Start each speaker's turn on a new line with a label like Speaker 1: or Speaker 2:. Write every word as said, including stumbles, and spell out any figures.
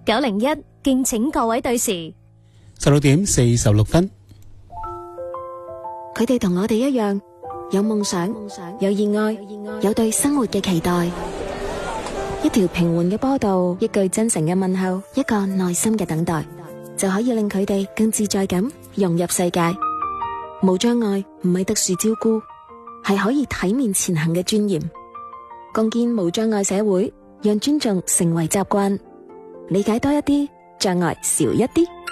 Speaker 1: 九零一，敬請各位對時。
Speaker 2: 十六點四十六分。
Speaker 3: 佢哋同我哋一樣，有夢想，有熱愛，有對生活嘅期待。一條平緩嘅波道，一句真誠嘅問候，一個耐心嘅等待，就可以令佢哋更自在咁融入世界。無障礙唔係特殊照顧，係可以體面前行嘅尊嚴。共建無障礙社會，讓尊重成為習慣，理解多一啲，障礙少一啲。